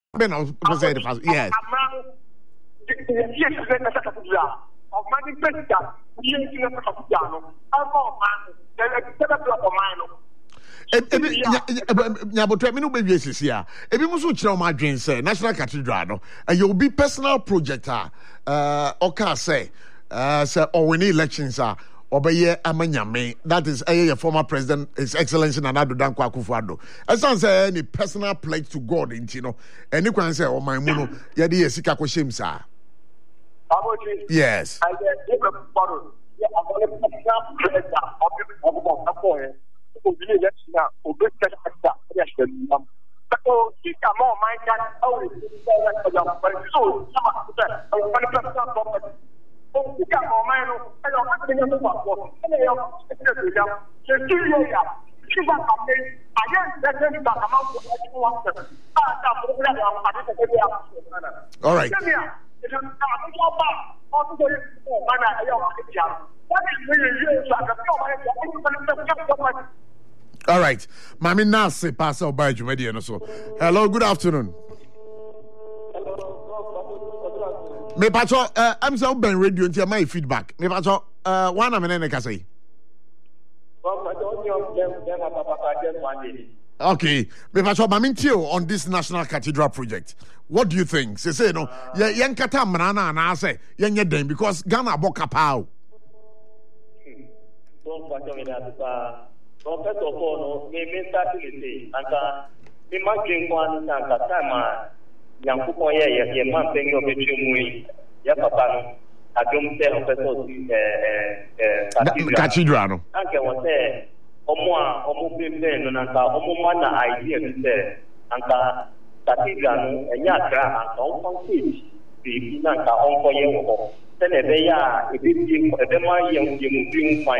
Ben I was say the first. Yes. Nyabotwe me no be wiese sia ebi muso kire o ma dwen say National Cathedral no you be personal project oka say win elections obeye amanyame, that is a former president, His Excellency Nana Addo Dankwa Akufo-Addo. As say any personal pledge to God into no any kwan say o man mu no ye de sika ko shem sa. Yes. I get a bottle. Yeah, I'm going to all right. All right. Mami Nasi pass out by Jumedi and so. Hello, good afternoon. Me pacho I'm so ben radio until my feedback. Me pacho one a minute ka say. Okay, me pacho Mamintio on this National Cathedral project. What do you think? Say no, yen kata mrana na say yen den because Ghana boka pao. First of all, no, me stability and imagine one and the time Yankupo ye man thing of it ya papa I don't tell Cathedral no. Anke was there omo bimbe no nanta omo mana idea there anta Cathedral and yatra and on stage be nanta on for ye wo. Then e be ya e be ma ye